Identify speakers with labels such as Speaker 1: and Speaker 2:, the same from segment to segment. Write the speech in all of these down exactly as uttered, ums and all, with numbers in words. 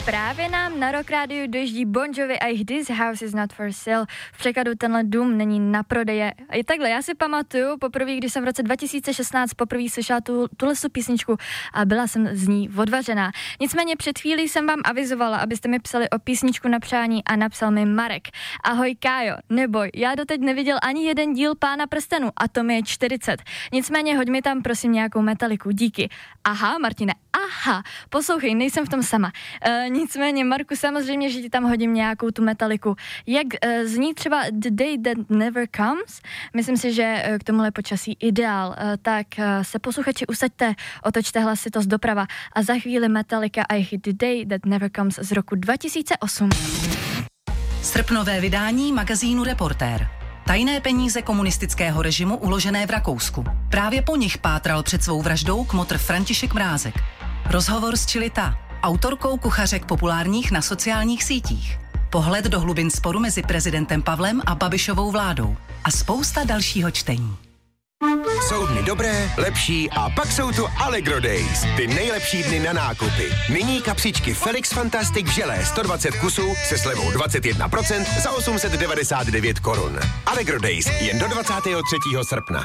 Speaker 1: Právě nám na Rock Rádiu dojíždí Bon Jovi a jejich This House is not for sale. V překladu tenhle dům není na prodeje. I takhle, já si pamatuju poprvé, když jsem v roce dva tisíce šestnáct poprvé slyšela tu, tuhle písničku a byla jsem z ní odvařená. Nicméně před chvílí jsem vám avizovala, abyste mi psali o písničku na přání a napsal mi Marek. Ahoj Kájo, neboj, já doteď neviděl ani jeden díl Pána prstenů a to mi je čtyřicet. Nicméně hoď mi tam prosím nějakou metaliku, díky. Aha, Martine, aha, poslouchej, nejsem v tom sama. E, nicméně, Marku, samozřejmě, že ti tam hodím nějakou tu metaliku. Jak e, zní třeba The Day That Never Comes? Myslím si, že e, k tomuhle počasí ideál. E, tak e, se posluchači usaďte, otočte hlasitost doprava a za chvíli Metallica a jejich The Day That Never Comes z roku dva tisíce osm.
Speaker 2: Srpnové vydání magazínu Reportér. Tajné peníze komunistického režimu uložené v Rakousku. Právě po nich pátral před svou vraždou kmotr František Mrázek. Rozhovor s Čilita, autorkou kuchařek populárních na sociálních sítích. Pohled do hlubin sporu mezi prezidentem Pavlem a Babišovou vládou. A spousta dalšího čtení.
Speaker 3: Jsou dny dobré, lepší a pak jsou tu Allegro Days. Ty nejlepší dny na nákupy. Nyní kapsičky Felix Fantastic v želé sto dvacet kusů se slevou dvacet jedna procent za osm set devadesát devět korun. Allegro Days jen do dvacátého třetího srpna.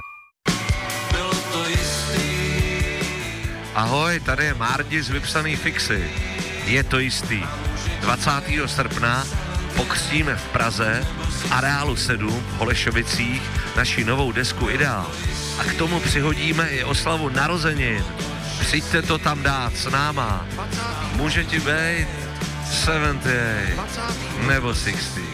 Speaker 4: Ahoj, tady je Márdi z Vypsaný fixy. Je to jistý. dvacátého srpna pokřtíme v Praze v Areálu sedm v Holešovicích naši novou desku Ideál. A k tomu přihodíme i oslavu narozenin. Přijďte to tam dát s náma. Může ti být sedmdesát osm nebo šedesát.